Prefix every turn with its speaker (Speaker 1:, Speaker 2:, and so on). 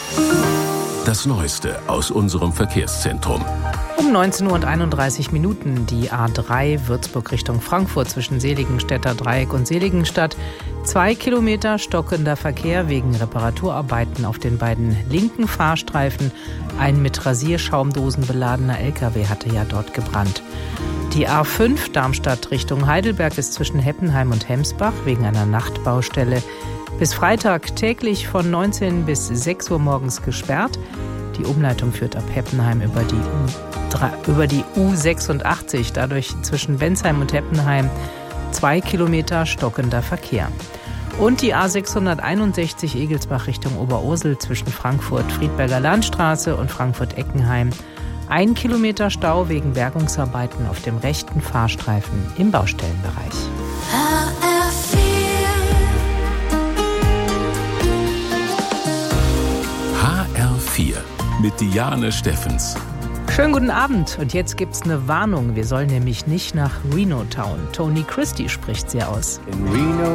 Speaker 1: Das Neueste aus unserem Verkehrszentrum.
Speaker 2: Um 19:31 Uhr die A3 Würzburg Richtung Frankfurt zwischen Seligenstädter Dreieck und Seligenstadt. 2 Kilometer stockender Verkehr wegen Reparaturarbeiten auf den beiden linken Fahrstreifen. Ein mit Rasierschaumdosen beladener LKW hatte ja dort gebrannt. Die A5 Darmstadt Richtung Heidelberg ist zwischen Heppenheim und Hemsbach wegen einer Nachtbaustelle bis Freitag täglich von 19 bis 6 Uhr morgens gesperrt. Die Umleitung führt ab Heppenheim über die U86, dadurch zwischen Bensheim und Heppenheim 2 Kilometer stockender Verkehr. Und die A661 Egelsbach Richtung Oberursel zwischen Frankfurt-Friedberger Landstraße und Frankfurt-Eckenheim. 1 Kilometer Stau wegen Bergungsarbeiten auf dem rechten Fahrstreifen im Baustellenbereich.
Speaker 1: HR4 mit Diane Steffens.
Speaker 2: Schönen guten Abend und jetzt gibt's eine Warnung. Wir sollen nämlich nicht nach Reno Town. Tony Christie spricht sie aus.
Speaker 3: In Reno